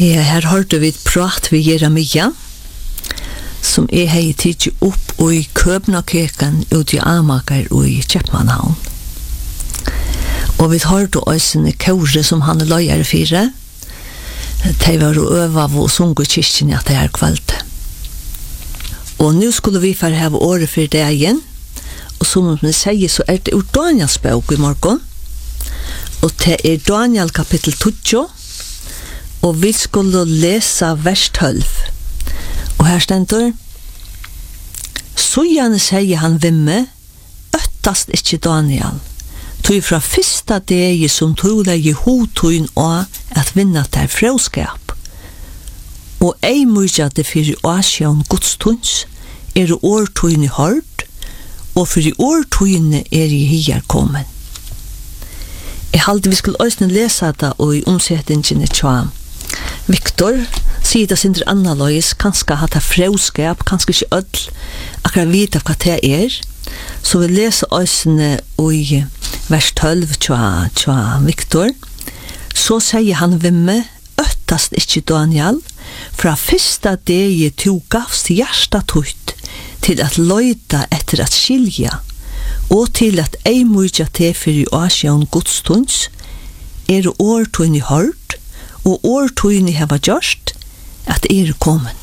Ja, her hørte vi et prat ved Jeremia, som hei tidsi opp i København ut i Amager og i Kjøpmannhavn. Og vi hørte også en kåre som han løyer fire. De var å øve og sunge kyrkjen at det her kveld. Og nå skulle vi for ha året for dagen, og som vi sier så det ur Daniels bok i morgen, og det Daniel kapittel 20, og vi skulle lese vers 12. Og her stender: Så gjerne sier han vimme, øttast ikke Daniel, tog fra fyrsta degi som tog deg i hodtøyen og at vinna der frøskap. Og ei mykja det fyrir asjon godstøyns, årtøyen i hørt, og fyrir årtøyene i hier kommen. Jeg halte vi skulle også lese det og i omsetningen tja Viktor sier det sin anna løys, kanskje hatt det frøskap, kanskje ikke ødel, akkurat vite hva det så vi leser også i vers 12 tja Viktor. Så sier han vimme, øttast ikke Daniel, fra fyrsta degi to gavst hjärsta tutt til at løyta etter at skilja, og til at ei mykja te fyrir asjon godstunds, årtøyen i hørt, og årtøyen i heva gjørst, at kommen.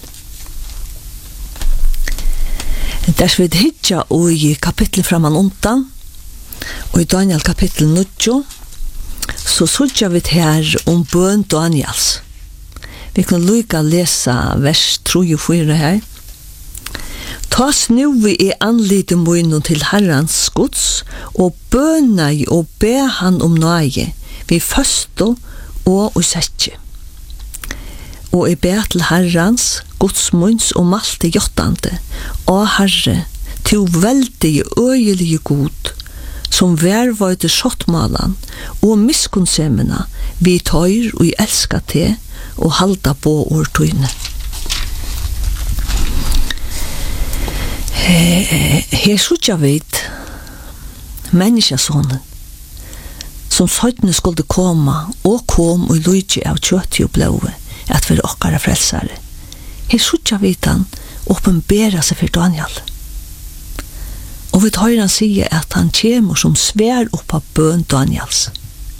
Der vi hitja og i kapittel framan undan, og i Daniel kapittel 9, så sutja vi her om bøn Daniels. Vi kan lukka lesa vers 3-4 her. Ta snu vi anlite munnen til Herrans gods, og bøna i og be han om nøye, vi første og setje. Og be til Herrans godsmunns og malte jottande, og Herre, til veldige øyelige god, som vervøyde skottmalan og miskunnsemena vi tøyr og elska te og halda på årtøyne. Her sutja vet menneskesonen som søytene skulle komme og kom og lydje av kjøtti og blåe at for okkara frelsare. Her sutja vet han åpenbera seg for Daniel. Og vi tar han sige at han kommer som svær oppa bøn Daniels.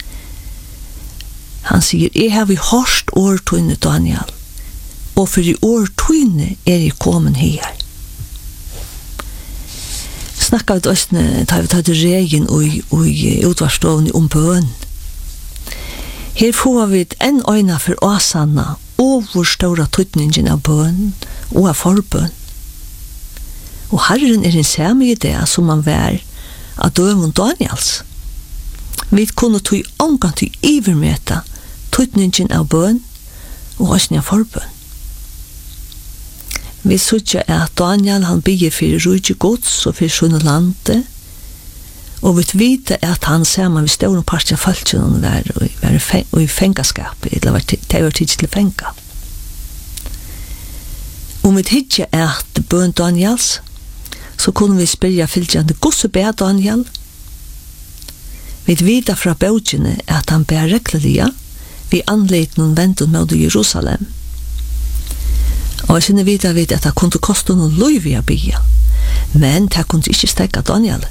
Han sier, jeg har vi hørst årtøyne Daniel, og for i årtøyne jeg kommet her. Snakka vi også, da vi tatt regen og utvarstovene om bøn. Her får vi en øyne for åsanna, og hvor stora tøytningen av bøn og av forbøn. Og Herren en samme idé som man vær av døven Daniels. Vi kunne tog omgang til ivermeta tøytningen av bøn og også av forbøn. Vi sutja at Daniel han bygger for rujje gods og for sunne lande, og vi vite at han sammen vi stod en part av falskjønnen og i fengaskap, eller det var tid til fenga. Og vi tidja at bøn Daniels, så kunne vi spyrja fylgjande gosse be Daniel. Vi vite fra bøgjene at han ber reglelige, vi anleit noen ventet med Jerusalem. Og jeg synes videre vet at det kunne koste noen løy via bya, men det kunne ikke stekka Daniel.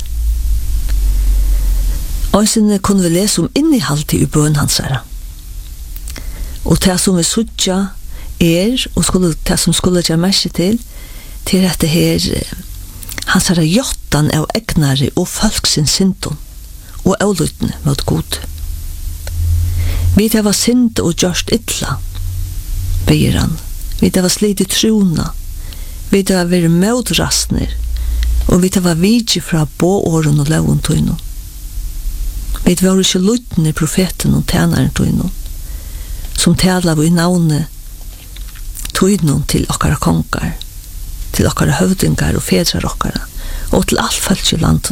Og jeg synes kunne vi lese om innehalt i bøn hans her. Og det som vi sutja og det som skulle gjøre merke til at det her hans her jottan av egnare og folksins syndon og avlytne mot god. Vi det var synd og gjørst ytla, beir han. Vi det var slit i trona, vi det var vært mødrastner, og vi det var vidje fra bååren og lovun tøyno. Vi det var ikke lytne profeten og tænaren tøyno, som tala vi navne tøyno til okkara kongar, til okkara høvdingar og fedrar okkara, og til alt folk i landet.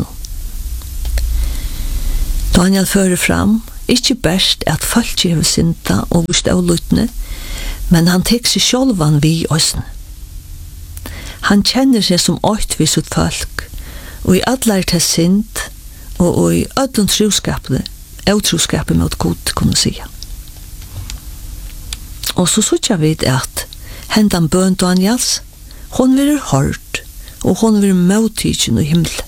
Daniel fører fram, ikke best at folk hever synda og vist avlytne, men han tek seg sjálvan vi ossen. Han kjenner seg som åtvis ut folk, og i allar til synd, og i ödlund troskapet, avtroskapet mot god, kunne sige. Og så sutja vi at hendan bøn Daniels, hon vil hørt, og hon vil møtidjen i himmel.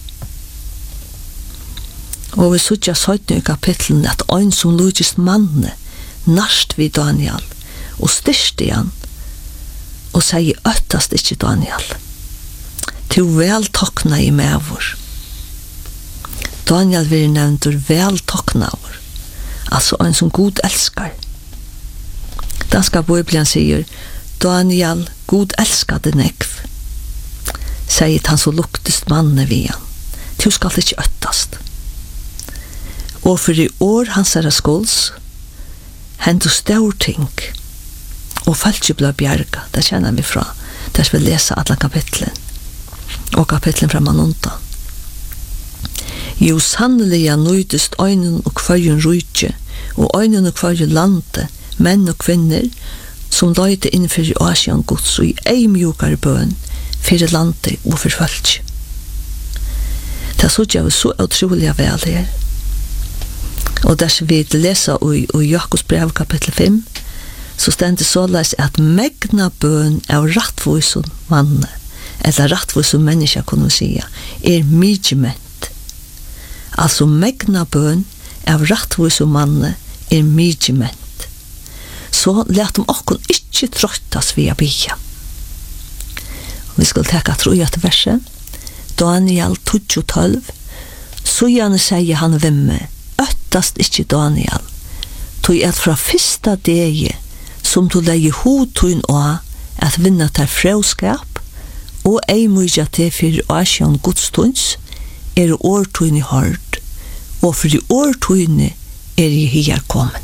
Og vi sutja 17 i kapitlen at ein som logist manne, narst vi Daniel, og styrste han, og sier øttast ikkje Daniel. Til vel tokna i mevor. Daniel vil nevntur vel tokna over, altså en som god elskar. Danska Bibelen sier, Daniel, god elskade nekv, sier han så luktest manne vi han. Du skal ikke øttast. Og for i år hans er skols, hendu stor ting, og falt ble bjerga, det kjenner vi fra, der vi lese alle kapitlen, og kapitlen fra Manuntan. Jo, sannelig jeg nøydest øynen og kvarjen rujtje, og øynen og kvarjen lande, menn og kvinner, som løyde innenfor i Asien gods, og i ei mjukare bøn, for landet og for folk. Det så jeg så utrolig vel her. Og der vi leser i Jakobs brev kapittel 5, så stender såleis at megna bøn av rattvoisen manne, eller rattvoisen menneska, kunne vi sige, mykje ment. Altså megna bøn av rattvoisen manne mykje ment. Så let dem okkon ikkje trøttas via bia. Vi skal teka troja til verset. Daniel 12, så gjerne sier han vimme, øttast ikkje Daniel, tog at fra fyrsta degi, som du legge hodtun og at vinna til frauskap, og ei mykja til for Asien godstunds, årtun i hård, og for i årtun i her kommen.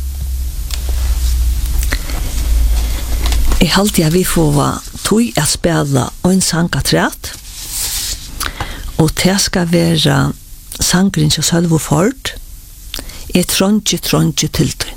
Jeg halte jeg vi får tog at spela en sangatræt, og det skal være sangren til Sølvo Ford, tronje til